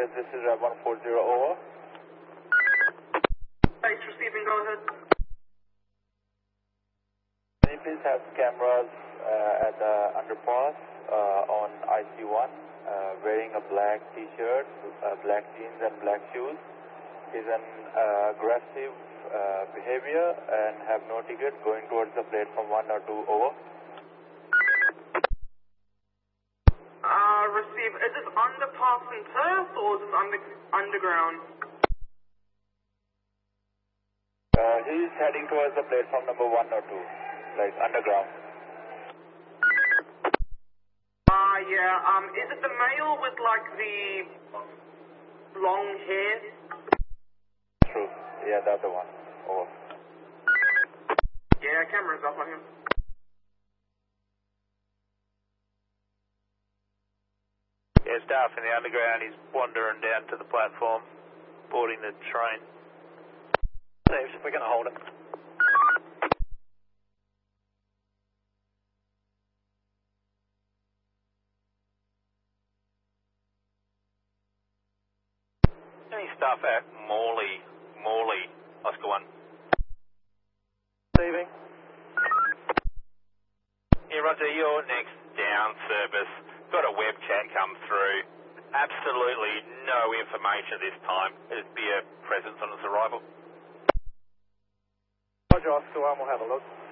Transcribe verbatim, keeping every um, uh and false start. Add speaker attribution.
Speaker 1: Yes, this is uh, one four zero, over.
Speaker 2: Thanks, receiving, go ahead.
Speaker 1: Can you please have cameras uh, at the underpass uh, on I C one, uh, wearing a black t-shirt, uh, black jeans and black shoes. He's an uh, aggressive uh, behavior and have no ticket, going towards the platform one or two, over.
Speaker 2: Uh, receive, is this underpass and turf or is this under, underground?
Speaker 1: Uh, he's heading towards the platform number one or two, like underground.
Speaker 2: Uh, yeah, um, is it the male with like the long hair?
Speaker 1: True. Yeah, that's the one. Over.
Speaker 2: Yeah, camera's up on him.
Speaker 3: Yeah, staff in the underground, he's wandering down to the platform, boarding the train.
Speaker 4: Saves, we're going to hold him.
Speaker 3: Any staff at Morley, Morley, Oscar one.
Speaker 4: Receiving.
Speaker 3: Yeah, Roger, you're next down service. Got a web chat come through. Absolutely no information this time. It'd be a presence on its arrival.
Speaker 4: Roger, Oscar one, we'll have a look.